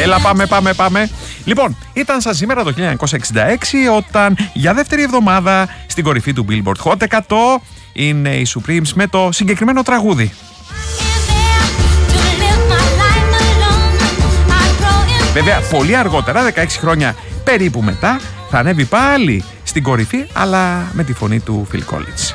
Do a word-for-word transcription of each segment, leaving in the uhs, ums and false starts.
Έλα, πάμε, πάμε, πάμε. Λοιπόν, ήταν σαν σήμερα το χίλια εννιακόσια εξήντα έξι όταν για δεύτερη εβδομάδα στην κορυφή του Billboard Hot εκατό είναι οι Supremes με το συγκεκριμένο τραγούδι. Βέβαια, πολύ αργότερα, δεκαέξι χρόνια περίπου μετά, θα ανέβει πάλι στην κορυφή, αλλά με τη φωνή του Phil Collins.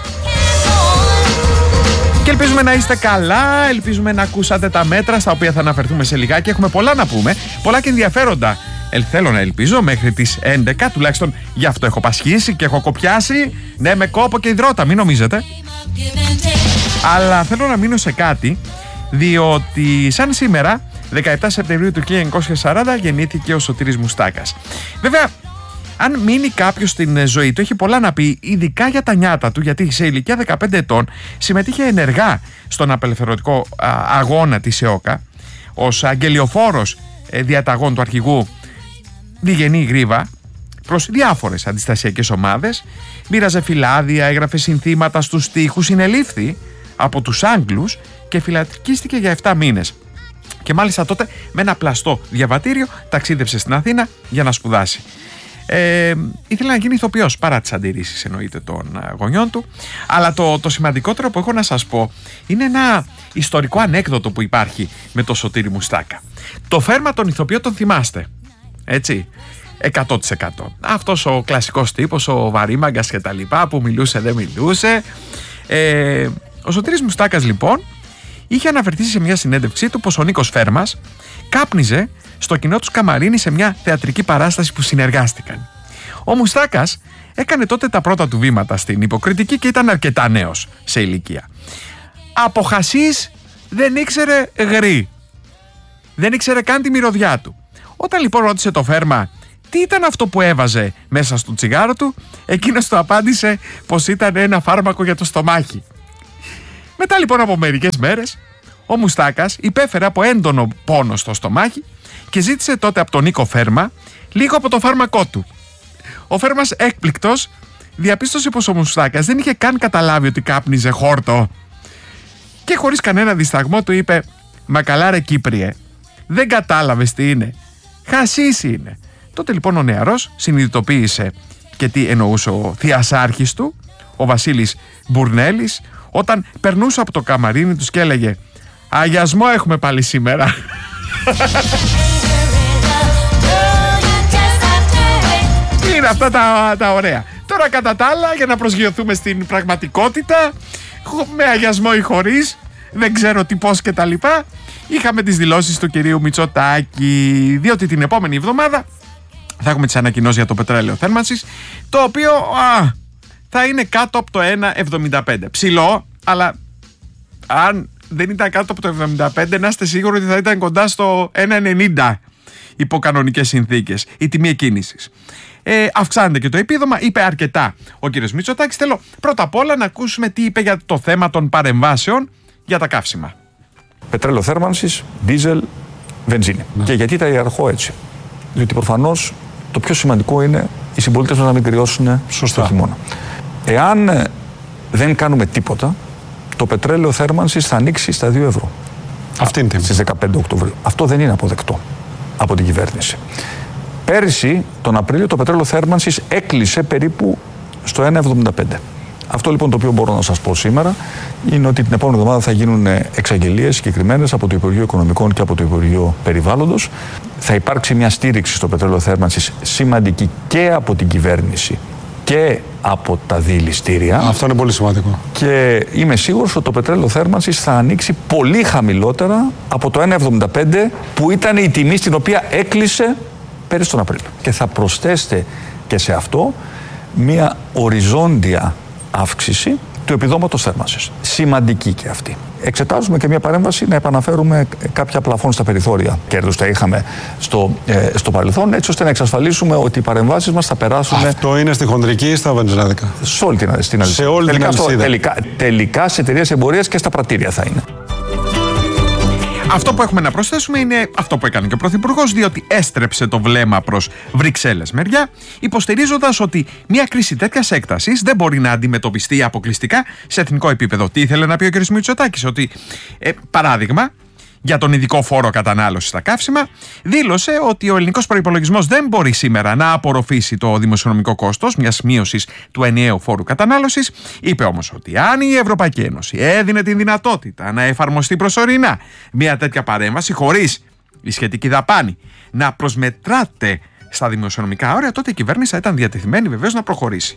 Και ελπίζουμε να είστε καλά, ελπίζουμε να ακούσατε τα μέτρα στα οποία θα αναφερθούμε σε λιγάκι. Έχουμε πολλά να πούμε, πολλά και ενδιαφέροντα. Ε, θέλω να ελπίζω μέχρι τις έντεκα, τουλάχιστον γι' αυτό έχω πασχίσει και έχω κοπιάσει. Ναι, με κόπο και υδρότα, μην νομίζετε. Αλλά θέλω να μείνω σε κάτι, διότι σαν σήμερα, δεκαεπτά Σεπτεμβρίου του χίλια εννιακόσια σαράντα, γεννήθηκε ο Σωτήρης Μουστάκας. Βέβαια, αν μείνει κάποιος στην ζωή του, έχει πολλά να πει, ειδικά για τα νιάτα του, γιατί σε ηλικία δεκαπέντε ετών συμμετείχε ενεργά στον απελευθερωτικό αγώνα της ΕΟΚΑ, ως αγγελιοφόρος διαταγών του αρχηγού Διγενή Γρίβα προς διάφορες αντιστασιακές ομάδες, μοίραζε φυλάδια, έγραφε συνθήματα στους στίχους, συνελήφθη από τους Άγγλους και φυλακίστηκε για επτά μήνες. Και μάλιστα τότε με ένα πλαστό διαβατήριο ταξίδευσε στην Αθήνα για να σπουδάσει. Ε, ήθελε να γίνει ηθοποιός παρά τις αντιρρήσεις εννοείται των γονιών του. Αλλά το, το σημαντικότερο που έχω να σας πω είναι ένα ιστορικό ανέκδοτο που υπάρχει με το Σωτήρη Μουστάκα. Το φέρμα τον ηθοποιό τον θυμάστε, έτσι, εκατό τοις εκατό. Αυτός ο κλασικός τύπος, ο βαρύμαγκας και τα λοιπά, που μιλούσε δεν μιλούσε. ε, Ο Σωτήρης Μουστάκας λοιπόν είχε αναφερθεί σε μια συνέντευξή του πως ο Νίκος Φέρμας κάπνιζε στο κοινό του καμαρίνι σε μια θεατρική παράσταση που συνεργάστηκαν. Ο Μουστάκας έκανε τότε τα πρώτα του βήματα στην υποκριτική και ήταν αρκετά νέος σε ηλικία. Από χασίς δεν ήξερε γρή. Δεν ήξερε καν τη μυρωδιά του. Όταν λοιπόν ρώτησε το Φέρμα τι ήταν αυτό που έβαζε μέσα στο τσιγάρο του, εκείνος του απάντησε πως ήταν ένα φάρμακο για το στομάχι. Μετά λοιπόν από μερικές μέρες, ο Μουστάκας υπέφερε από έντονο πόνο στο στομάχι και ζήτησε τότε από τον Νίκο Φέρμα λίγο από το φάρμακό του. Ο Φέρμας, έκπληκτος, διαπίστωσε πως ο Μουστάκας δεν είχε καν καταλάβει ότι κάπνιζε χόρτο και χωρίς κανένα δισταγμό του είπε «Μα καλά ρε Κύπριε, δεν κατάλαβες τι είναι, χασίς είναι». Τότε λοιπόν ο νεαρός συνειδητοποίησε και τι εννοούσε ο θειασάρχης του, ο Βασίλης Μπουρνέλης, όταν περνούσε από το καμαρίνι τους και έλεγε «Αγιασμό έχουμε πάλι σήμερα». Είναι αυτά τα, τα ωραία. Τώρα κατά τα άλλα, για να προσγειωθούμε στην πραγματικότητα, με αγιασμό ή χωρίς, δεν ξέρω τι, πώς και τα λοιπά, είχαμε τις δηλώσεις του κυρίου Μητσοτάκη, διότι την επόμενη εβδομάδα θα έχουμε τις ανακοινώσεις για το πετρέλαιο θέρμανσης, το οποίο α, θα είναι κάτω από το ένα εβδομήντα πέντε. Ψηλό, αλλά αν δεν ήταν κάτω από το εβδομήντα πέντε, να είστε σίγουροι ότι θα ήταν κοντά στο ένα ενενήντα υπό κανονικές συνθήκες η τιμή εκκίνησης. Ε, αυξάνεται και το επίδομα, είπε αρκετά ο κύριος Μητσοτάκης. Θέλω πρώτα απ' όλα να ακούσουμε τι είπε για το θέμα των παρεμβάσεων για τα καύσιμα. Πετρέλαιο θέρμανσης, δίζελ, βενζίνη. Ναι. Και γιατί τα ιεραρχώ έτσι? Διότι προφανώς το πιο σημαντικό είναι οι συμπολίτες μας να μην κρυώσουν στο χειμώνα. Εάν δεν κάνουμε τίποτα, το πετρέλαιο θέρμανσης θα ανοίξει στα δύο ευρώ. Αυτή είναι στις δεκαπέντε Οκτωβρίου. Αυτό δεν είναι αποδεκτό από την κυβέρνηση. Πέρυσι, τον Απρίλιο, το πετρέλαιο θέρμανσης έκλεισε περίπου στο ένα εβδομήντα πέντε. Αυτό λοιπόν το οποίο μπορώ να σας πω σήμερα είναι ότι την επόμενη εβδομάδα θα γίνουν εξαγγελίες συγκεκριμένες από το Υπουργείο Οικονομικών και από το Υπουργείο Περιβάλλοντος. Θα υπάρξει μια στήριξη στο πετρέλαιο θέρμανσης σημαντική και από την κυβέρνηση και από τα διηληστήρια. Αυτό είναι πολύ σημαντικό. Και είμαι σίγουρος ότι το πετρέλαιο θέρμανσης θα ανοίξει πολύ χαμηλότερα από το ένα εβδομήντα πέντε που ήταν η τιμή στην οποία έκλεισε πέρυσι τον Απρίλιο. Και θα προσθέσετε και σε αυτό μια οριζόντια αύξηση του επιδόματος θέρμανσης. Σημαντική και αυτή. Εξετάζουμε και μια παρέμβαση να επαναφέρουμε κάποια πλαφόν στα περιθώρια κέρδους τα είχαμε στο, ε, στο παρελθόν, έτσι ώστε να εξασφαλίσουμε ότι οι παρεμβάσεις μας θα περάσουν. Αυτό είναι στη χοντρική ή στα βενζινάδικα? Σε όλη την αλυσίδα. Σε όλη τελικά, την αλυσίδα. Τελικά, τελικά σε εταιρείες εμπορίας και στα πρατήρια θα είναι. Αυτό που έχουμε να προσθέσουμε είναι αυτό που έκανε και ο Πρωθυπουργός, διότι έστρεψε το βλέμμα προς Βρυξέλλες μεριά, υποστηρίζοντας ότι μια κρίση τέτοιας έκτασης δεν μπορεί να αντιμετωπιστεί αποκλειστικά σε εθνικό επίπεδο. Τι ήθελε να πει ο κ. Μητσοτάκης? Ότι, ε, παράδειγμα, για τον ειδικό φόρο κατανάλωσης στα καύσιμα, δήλωσε ότι ο ελληνικός προϋπολογισμός δεν μπορεί σήμερα να απορροφήσει το δημοσιονομικό κόστος μιας μείωσης του ενιαίου φόρου κατανάλωσης. Είπε όμως ότι αν η Ευρωπαϊκή Ένωση έδινε την δυνατότητα να εφαρμοστεί προσωρινά μια τέτοια παρέμβαση χωρίς η σχετική δαπάνη να προσμετράται στα δημοσιονομικά όρια, τότε η κυβέρνηση θα ήταν διατεθειμένη βεβαίως να προχωρήσει.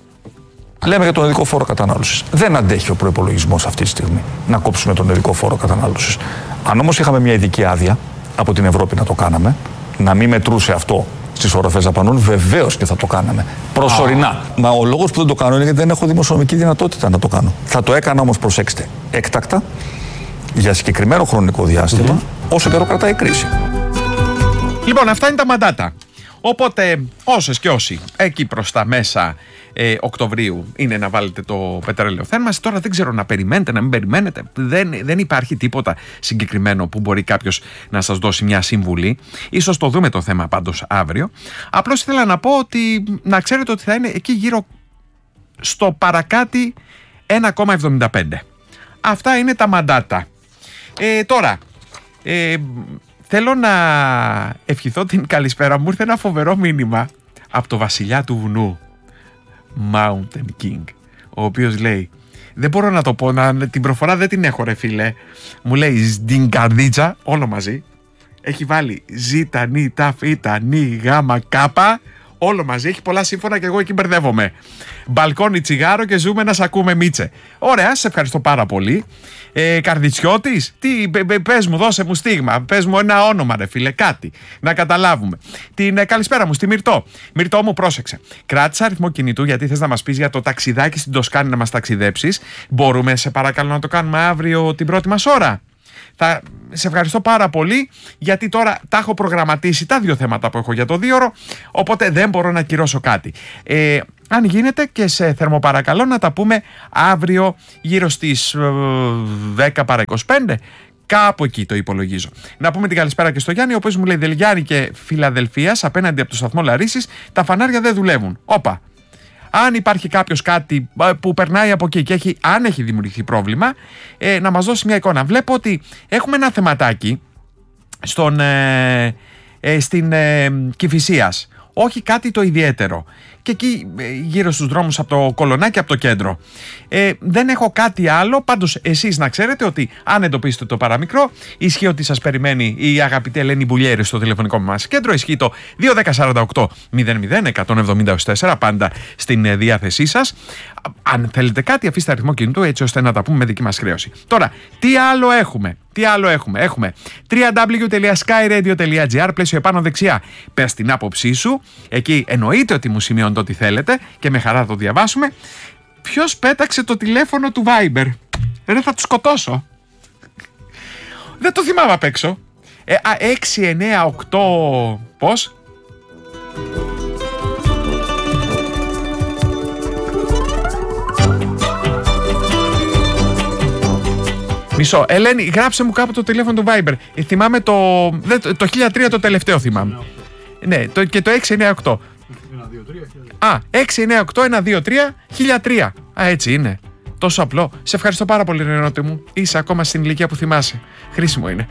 Λέμε για τον ειδικό φόρο κατανάλωσης. Δεν αντέχει ο προϋπολογισμός αυτή τη στιγμή να κόψουμε τον ειδικό φόρο κατανάλωσης. Αν όμως είχαμε μια ειδική άδεια από την Ευρώπη να το κάναμε, να μην μετρούσε αυτό στις οροφές δαπανών, βεβαίως και θα το κάναμε. Προσωρινά. Ah. Μα ο λόγος που δεν το κάνω είναι γιατί δεν έχω δημοσιονομική δυνατότητα να το κάνω. Θα το έκανα όμως, προσέξτε, έκτακτα, για συγκεκριμένο χρονικό διάστημα, mm-hmm. όσο καιρό κρατάει η κρίση. Λοιπόν, αυτά είναι τα μαντάτα. Οπότε, όσες και όσοι εκεί προς τα μέσα ε, Οκτωβρίου είναι να βάλετε το πετρέλαιο θέρμανση, τώρα δεν ξέρω να περιμένετε, να μην περιμένετε. Δεν, δεν υπάρχει τίποτα συγκεκριμένο που μπορεί κάποιος να σας δώσει μια συμβουλή. Ίσως το δούμε το θέμα πάντως αύριο. Απλώς ήθελα να πω ότι να ξέρετε ότι θα είναι εκεί γύρω στο παρακάτι ένα κόμμα εβδομήντα πέντε. Αυτά είναι τα μαντάτα. Ε, τώρα, ε, θέλω να ευχηθώ την καλησπέρα. Μου ήρθε ένα φοβερό μήνυμα από το βασιλιά του βουνού, Mountain King, ο οποίος λέει, δεν μπορώ να το πω, να, την προφορά δεν την έχω ρε φίλε, μου λέει στην καρδίτσα, όλο μαζί, έχει βάλει ζήτα, νι, τα, φίτα, νι, γάμα, κάπα, όλο μαζί, έχει πολλά σύμφωνα και εγώ εκεί μπερδεύομαι. Μπαλκόνι τσιγάρο και ζούμε να σ' ακούμε μίτσε. Ωραία, σε ευχαριστώ πάρα πολύ. Ε, Καρδιτσιώτης, τι, πες μου, δώσε μου στίγμα, πες μου ένα όνομα ρε φίλε, κάτι, να καταλάβουμε. Την ε, καλησπέρα μου στη Μυρτώ. Μυρτώ μου, πρόσεξε. Κράτησα αριθμό κινητού γιατί θες να μας πεις για το ταξιδάκι στην Τοσκάνη να μας ταξιδέψεις. Μπορούμε σε παρακαλώ να το κάνουμε αύριο την πρώτη μας ώρα? Θα σε ευχαριστώ πάρα πολύ, γιατί τώρα τα έχω προγραμματίσει τα δύο θέματα που έχω για το δίωρο, οπότε δεν μπορώ να ακυρώσω κάτι. Ε, αν γίνεται και σε θερμοπαρακαλώ να τα πούμε αύριο γύρω στις δέκα παρά είκοσι πέντε, κάπου εκεί το υπολογίζω. Να πούμε την καλησπέρα και στο Γιάννη, ο οποίος μου λέει Δελγιάννη και Φιλαδελφίας, απέναντι από το σταθμό Λαρίσης, τα φανάρια δεν δουλεύουν. Όπα. Αν υπάρχει κάποιος κάτι που περνάει από εκεί και έχει, αν έχει δημιουργηθεί πρόβλημα, ε, να μας δώσει μια εικόνα. Βλέπω ότι έχουμε ένα θεματάκι στον, ε, ε, στην ε, Κηφισίας. Όχι κάτι το ιδιαίτερο. Και εκεί γύρω στους δρόμους από το Κολονάκι, από το κέντρο. Ε, δεν έχω κάτι άλλο. Πάντως εσείς να ξέρετε ότι αν εντοπίσετε το παραμικρό, ισχύει ότι σας περιμένει η αγαπητή Ελένη Μπουλιέρη στο τηλεφωνικό μας κέντρο. Ισχύει το δύο ένα μηδέν σαράντα οκτώ μηδέν μηδέν εκατόν εβδομήντα τέσσερα, πάντα στην διάθεσή σας. Αν θέλετε κάτι, αφήστε αριθμό κινητού έτσι ώστε να τα πούμε με δική μας χρέωση. Τώρα, τι άλλο έχουμε? Τι άλλο έχουμε? Έχουμε double-u double-u double-u τελεία sky radio τελεία gr, πλαίσιο επάνω δεξιά. Πες την άποψή σου. Εκεί εννοείται ότι μου σημειώνετε ό,τι θέλετε και με χαρά θα το διαβάσουμε. Ποιος πέταξε το τηλέφωνο του Viber? Ρε, θα του σκοτώσω. Δεν το θυμάμαι απ' έξω. Ε, α, έξι εννιά οκτώ πώς? Μισό. Ελένη, γράψε μου κάπου το τηλέφωνο του Viber. Ε, θυμάμαι το, το, το χίλια τρία το τελευταίο θυμάμαι. Ναι, το, και το έξι εννιά οκτώ. Α, έξι εννιά οκτώ ένα δύο τρία χίλια τρία. Α, έτσι είναι. Τόσο απλό. Σε ευχαριστώ πάρα πολύ, Ρενώτη μου. Είσαι ακόμα στην ηλικία που θυμάσαι. Χρήσιμο είναι.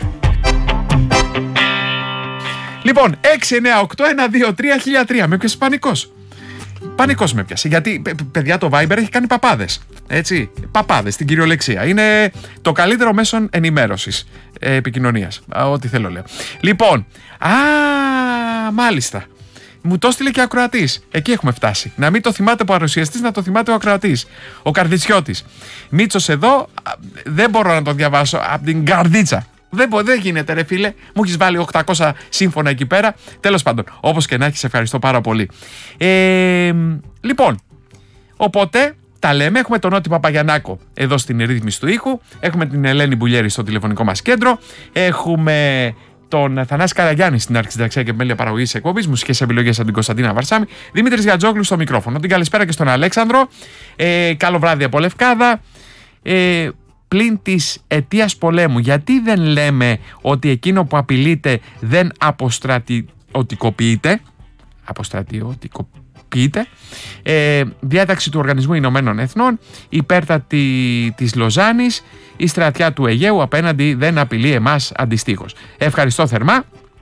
Λοιπόν, έξι εννιά οκτώ ένα δύο τρία χίλια τρία. Με πιάσε πανικός. Πανικός με πιάσε. Γιατί, παιδιά, το Viber έχει κάνει παπάδες. Έτσι. Παπάδες στην κυριολεξία. Είναι το καλύτερο μέσο ενημέρωσης, ε, επικοινωνίας. Α, ό,τι θέλω λέω. Λοιπόν. Α, μάλιστα. Μου το έστειλε και ο ακροατής. Εκεί έχουμε φτάσει. Να μην το θυμάται ο παρουσιαστής, να το θυμάται ο ακροατής. Ο Καρδιτσιώτης. Μίτσος εδώ, δεν μπορώ να το διαβάσω από την καρδίτσα. Δεν, δεν γίνεται, ρε φίλε. Μου έχεις βάλει οκτακόσια σύμφωνα εκεί πέρα. Τέλος πάντων, όπως και να έχεις, ευχαριστώ πάρα πολύ. Ε, λοιπόν, οπότε τα λέμε. Έχουμε τον Νότι Παπαγιαννάκο εδώ στην ρύθμιση του ήχου. Έχουμε την Ελένη Μπουλιέρη στο τηλεφωνικό μας κέντρο. Έχουμε τον Θανάση Καραγιάννη στην αρχισυνταξία και επιμέλεια παραγωγής εκπομπής, μουσικές επιλογές από την Κωνσταντίνα Βαρσάμη, Δημήτρης Γιατζόγλου στο μικρόφωνο. Την καλησπέρα και στον Αλέξανδρο. Ε, καλό βράδυ από Λευκάδα. Ε, πλην της αιτίας πολέμου, γιατί δεν λέμε ότι εκείνο που απειλείται δεν αποστρατιωτικοποιείται? Αποστρατιωτικοποιείται. ποιείται. Ε, διάταξη του Οργανισμού Ηνωμένων Εθνών, υπέρτατη της Λοζάνης, η στρατιά του Αιγαίου απέναντι δεν απειλεί εμάς αντιστοίχως. Ευχαριστώ θερμά.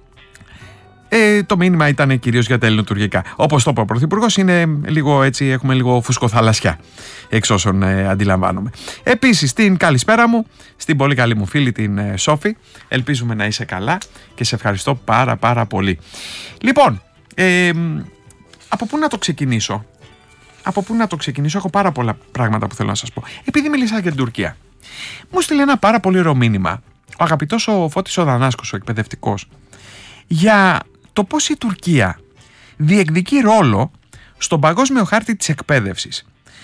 Ε, το μήνυμα ήταν κυρίως για τα ελληνοτουρκικά. Όπως το είπε ο Πρωθυπουργός, είναι λίγο έτσι, έχουμε λίγο φουσκοθαλασσιά, εξ όσων ε, αντιλαμβάνομαι. Επίσης, την καλησπέρα μου στην πολύ καλή μου φίλη την ε, Σόφη. Ελπίζουμε να είσαι καλά και σε ευχαριστώ πάρα πάρα πολύ. Λοιπόν, ε, από πού να το ξεκινήσω? Από πού να το ξεκινήσω? Έχω πάρα πολλά πράγματα που θέλω να σας πω. Επειδή μίλησα για την Τουρκία, μου στείλε ένα πάρα πολύ ωραίο μήνυμα ο αγαπητός ο Φώτης ο Δανάσκος, ο εκπαιδευτικός, για το πώς η Τουρκία διεκδικεί ρόλο στον παγκόσμιο χάρτη της εκπαίδευσης.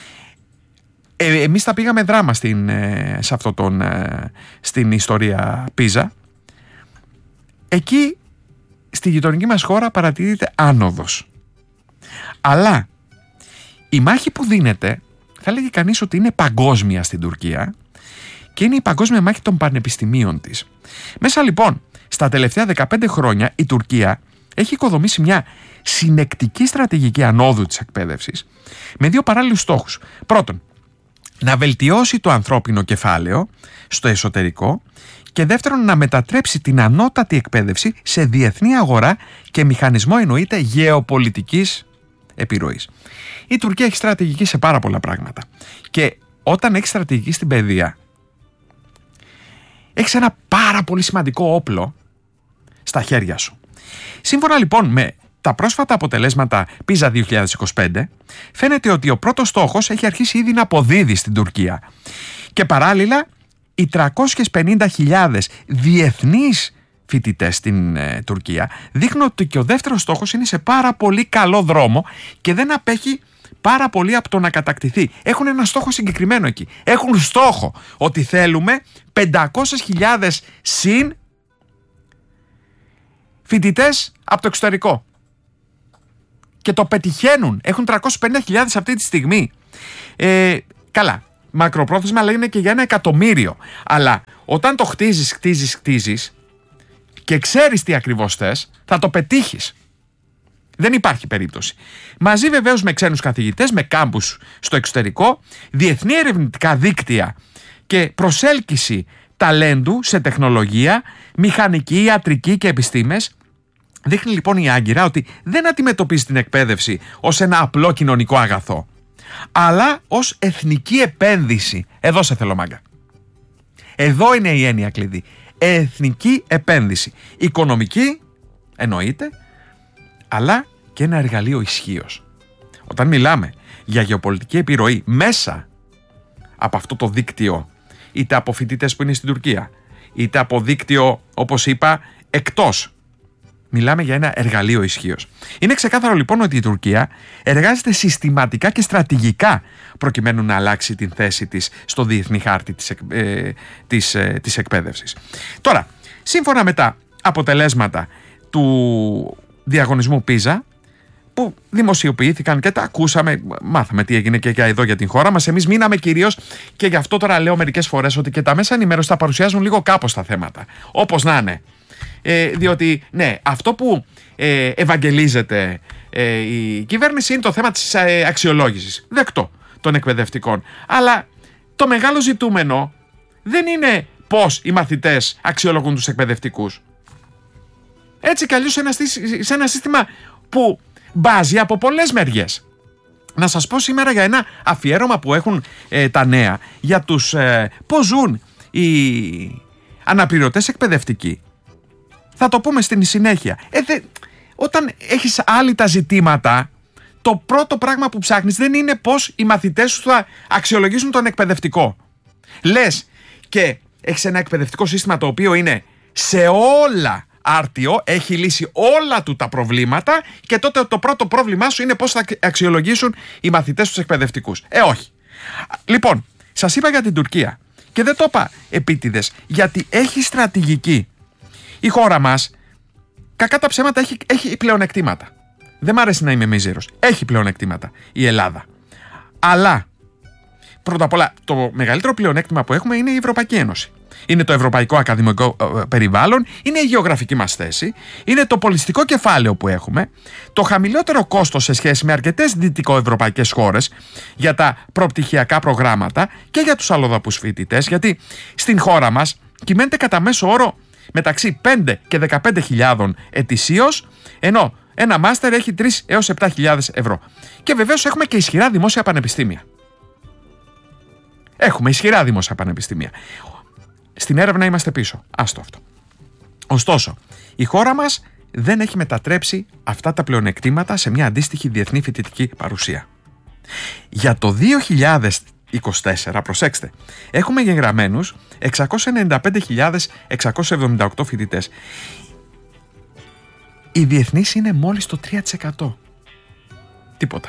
Ε, εμείς τα πήγαμε δράμα στην, σε αυτό τον, στην ιστορία Πίζα. Εκεί στη γειτονική μας χώρα παρατηρείται άνοδος. Αλλά η μάχη που δίνεται, θα λέγει κανείς ότι είναι παγκόσμια στην Τουρκία και είναι η παγκόσμια μάχη των πανεπιστημίων της. Μέσα λοιπόν στα τελευταία δεκαπέντε χρόνια η Τουρκία έχει οικοδομήσει μια συνεκτική στρατηγική ανόδου της εκπαίδευσης με δύο παράλληλους στόχους. Πρώτον, να βελτιώσει το ανθρώπινο κεφάλαιο στο εσωτερικό και δεύτερον, να μετατρέψει την ανώτατη εκπαίδευση σε διεθνή αγορά και μηχανισμό εννοείται γεωπολιτικής επιρροής. Η Τουρκία έχει στρατηγική σε πάρα πολλά πράγματα και όταν έχει στρατηγική στην παιδεία, έχεις ένα πάρα πολύ σημαντικό όπλο στα χέρια σου. Σύμφωνα λοιπόν με τα πρόσφατα αποτελέσματα Πίζα δύο χιλιάδες είκοσι πέντε, φαίνεται ότι ο πρώτος στόχος έχει αρχίσει ήδη να αποδίδει στην Τουρκία. Και παράλληλα, οι τριακόσιες πενήντα χιλιάδες διεθνείς φοιτητές στην ε, Τουρκία δείχνουν ότι και ο δεύτερος στόχος είναι σε πάρα πολύ καλό δρόμο και δεν απέχει πάρα πολύ από το να κατακτηθεί. Έχουν ένα στόχο συγκεκριμένο εκεί. Έχουν στόχο ότι θέλουμε πεντακόσιες χιλιάδες συν φοιτητές από το εξωτερικό. Και το πετυχαίνουν. Έχουν τριακόσιες πενήντα χιλιάδες αυτή τη στιγμή. Ε, καλά. Μακροπρόθεσμα, αλλά είναι και για ένα εκατομμύριο. Αλλά όταν το χτίζεις, χτίζεις, χτίζεις και ξέρεις τι ακριβώς θες, θα το πετύχεις. Δεν υπάρχει περίπτωση. Μαζί βεβαίως με ξένους καθηγητές, με κάμπους στο εξωτερικό, διεθνή ερευνητικά δίκτυα και προσέλκυση ταλέντου σε τεχνολογία, μηχανική, ιατρική και επιστήμες. Δείχνει λοιπόν η Άγκυρα ότι δεν αντιμετωπίζει την εκπαίδευση ως ένα απλό κοινωνικό αγαθό, αλλά ως εθνική επένδυση. Εδώ σε θέλω, μάγκα. Εδώ είναι η έννοια κλειδί. Εθνική επένδυση. Οικονομική, εννοείται, αλλά και ένα εργαλείο ισχύος. Όταν μιλάμε για γεωπολιτική επιρροή μέσα από αυτό το δίκτυο, είτε από φοιτητές που είναι στην Τουρκία, είτε από δίκτυο, όπως είπα, εκτός, μιλάμε για ένα εργαλείο ισχύος. Είναι ξεκάθαρο λοιπόν ότι η Τουρκία εργάζεται συστηματικά και στρατηγικά προκειμένου να αλλάξει την θέση της στο διεθνή χάρτη της, ε, της, ε, της εκπαίδευσης. Τώρα, σύμφωνα με τα αποτελέσματα του διαγωνισμού Πίζα, που δημοσιοποιήθηκαν και τα ακούσαμε, μάθαμε τι έγινε και για εδώ για την χώρα μας. Εμείς μείναμε κυρίως, και γι' αυτό τώρα λέω μερικές φορές ότι και τα μέσα ενημέρωση τα παρουσιάζουν λίγο κάπως τα θέματα. Όπως να είναι. Ε, διότι, ναι, αυτό που ε, ευαγγελίζεται ε, η κυβέρνηση είναι το θέμα της ε, αξιολόγησης. Δεκτό των εκπαιδευτικών. Αλλά το μεγάλο ζητούμενο δεν είναι πώς οι μαθητές αξιολογούν τους εκπαιδευτικούς. Έτσι κι αλλιώς σε ένα σύστημα που μπάζει από πολλές μεριές. Να σας πω σήμερα για ένα αφιέρωμα που έχουν ε, τα νέα για τους ε, πώς ζουν οι αναπληρωτές εκπαιδευτικοί. Θα το πούμε στην συνέχεια. Ε, δε, όταν έχεις άλλη τα ζητήματα, το πρώτο πράγμα που ψάχνεις δεν είναι πώς οι μαθητές σου θα αξιολογήσουν τον εκπαιδευτικό. Λες και έχεις ένα εκπαιδευτικό σύστημα το οποίο είναι σε όλα άρτιο, έχει λύσει όλα του τα προβλήματα και τότε το πρώτο πρόβλημά σου είναι πώς θα αξιολογήσουν οι μαθητές τους εκπαιδευτικούς. Ε, όχι. Λοιπόν, σας είπα για την Τουρκία και δεν το είπα επίτηδες, γιατί έχει στρατηγική. Η χώρα μας, κακά τα ψέματα, έχει, έχει πλεονεκτήματα. Δεν μ' αρέσει να είμαι μίζερος. Έχει πλεονεκτήματα η Ελλάδα. Αλλά, πρώτα απ' όλα, το μεγαλύτερο πλεονέκτημα που έχουμε είναι η Ευρωπαϊκή Ένωση. είναι το ευρωπαϊκό ακαδημαϊκό περιβάλλον, είναι η γεωγραφική μας θέση, είναι το πολιστικό κεφάλαιο που έχουμε, το χαμηλότερο κόστος σε σχέση με αρκετές δυτικοευρωπαϊκές χώρες για τα προπτυχιακά προγράμματα και για τους αλλοδαπούς φοιτητές, γιατί στην χώρα μας κυμαίνεται κατά μέσο όρο μεταξύ πέντε και δεκαπέντε χιλιάδων ετησίως, ενώ ένα μάστερ έχει τρεις έως επτά χιλιάδες ευρώ. Και βεβαίως έχουμε και ισχυρά δημόσια πανεπιστήμια. Έχουμε ισχυρά δημόσια πανεπιστήμια. Στην έρευνα είμαστε πίσω. Άστο αυτό. Ωστόσο, η χώρα μας δεν έχει μετατρέψει αυτά τα πλεονεκτήματα σε μια αντίστοιχη διεθνή φοιτητική παρουσία. Για το δύο χιλιάδες είκοσι τέσσερα, προσέξτε, έχουμε εγγεγραμμένους εξακόσιες ενενήντα πέντε χιλιάδες εξακόσιους εβδομήντα οκτώ φοιτητές. Οι διεθνείς είναι μόλις το τρία τοις εκατό. Τίποτα.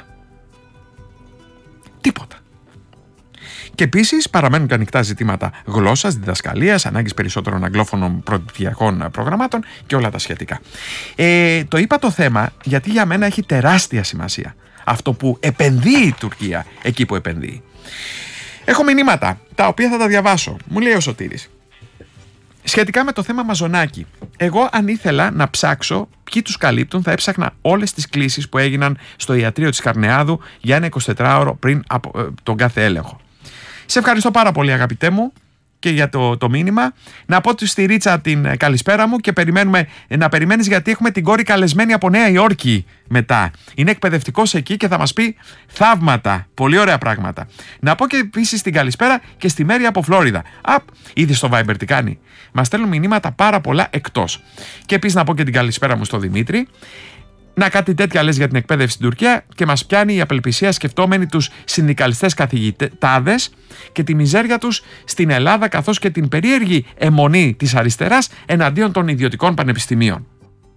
Τίποτα. Και επίσης παραμένουν και ανοιχτά ζητήματα γλώσσας, διδασκαλίας, ανάγκης περισσότερων αγγλόφωνων πρωτοπτυχιακών προγραμμάτων και όλα τα σχετικά. Ε, το είπα το θέμα γιατί για μένα έχει τεράστια σημασία αυτό που επενδύει η Τουρκία εκεί που επενδύει. Έχω μηνύματα τα οποία θα τα διαβάσω. Μου λέει ο Σωτήρης. Σχετικά με το θέμα Μαζονάκη, εγώ αν ήθελα να ψάξω ποιοι τους καλύπτουν, θα έψαχνα όλες τις κλήσεις που έγιναν στο ιατρείο της Καρνεάδου για ένα εικοσιτετράωρο πριν από ε, τον κάθε έλεγχο. Σε ευχαριστώ πάρα πολύ, αγαπητέ μου, και για το, το μήνυμα. Να πω στη Ρίτσα την καλησπέρα μου και περιμένουμε να περιμένεις γιατί έχουμε την κόρη καλεσμένη από Νέα Υόρκη μετά. Είναι εκπαιδευτικός εκεί και θα μας πει θαύματα. Πολύ ωραία πράγματα. Να πω και επίσης την καλησπέρα και στη Μέρη από Φλόριδα. Α, ήδη στο Viber τι κάνει. Μας στέλνουν μηνύματα πάρα πολλά εκτός. Και επίσης να πω και την καλησπέρα μου στο Δημήτρη. Να κάτι τέτοια λες για την εκπαίδευση στην Τουρκία και μας πιάνει η απελπισία σκεφτόμενοι τους συνδικαλιστές καθηγητάδες και τη μιζέρια τους στην Ελλάδα καθώς και την περίεργη αιμονή της αριστεράς εναντίον των ιδιωτικών πανεπιστημίων.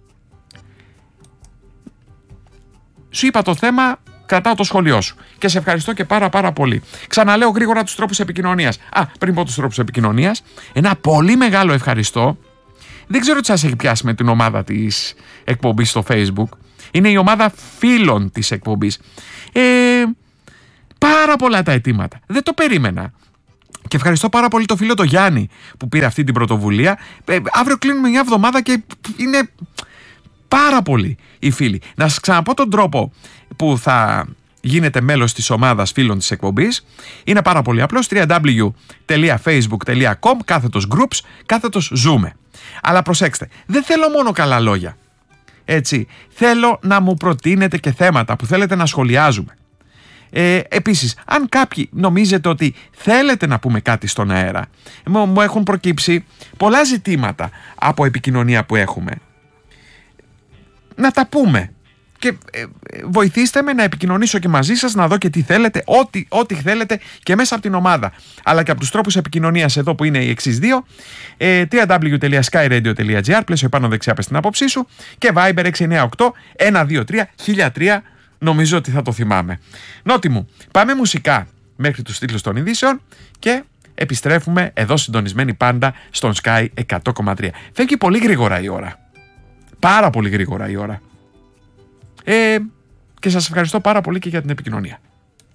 Σου είπα το θέμα, κρατάω το σχόλιο σου και σε ευχαριστώ και πάρα πάρα πολύ. Ξαναλέω γρήγορα τους τρόπους επικοινωνίας. Α, πριν πω τους τρόπους επικοινωνίας, ένα πολύ μεγάλο ευχαριστώ. Δεν ξέρω τι σας έχει πιάσει με την ομάδα της εκπομπής στο Facebook. Είναι η ομάδα φίλων της εκπομπής. Ε, πάρα πολλά τα αιτήματα. Δεν το περίμενα. Και ευχαριστώ πάρα πολύ το φίλο το Γιάννη που πήρε αυτή την πρωτοβουλία. Ε, αύριο κλείνουμε μια εβδομάδα και είναι πάρα πολλοί οι φίλοι. Να σας ξαναπώ τον τρόπο που θα γίνετε μέλος της ομάδας φίλων της εκπομπής. Είναι πάρα πολύ απλός. double-u double-u double-u τελεία facebook τελεία com κάθετος groups κάθετος ζούμε. Αλλά προσέξτε, δεν θέλω μόνο καλά λόγια. Έτσι, θέλω να μου προτείνετε και θέματα που θέλετε να σχολιάζουμε. Ε, επίσης, αν κάποιοι νομίζετε ότι θέλετε να πούμε κάτι στον αέρα, μου έχουν προκύψει πολλά ζητήματα από επικοινωνία που έχουμε. Να τα πούμε. Και ε, βοηθήστε με να επικοινωνήσω και μαζί σας, να δω και τι θέλετε, ό,τι, ό,τι θέλετε και μέσα από την ομάδα. Αλλά και από τους τρόπους επικοινωνίας εδώ που είναι οι εξής δύο, ε, double-u double-u double-u τελεία sky radio τελεία gr, πλαίσιο πάνω δεξιά πες την άποψή σου, και Viber έξι εννιά οκτώ ένα δύο τρία χίλια τρία, νομίζω ότι θα το θυμάμαι. Νότι μου, πάμε μουσικά μέχρι τους τίτλους των ειδήσεων και επιστρέφουμε εδώ συντονισμένοι πάντα στον Sky εκατό κόμμα τρία. Φεύγει πολύ γρήγορα η ώρα. Πάρα πολύ γρήγορα η ώρα. Ε, και σας ευχαριστώ πάρα πολύ και για την επικοινωνία.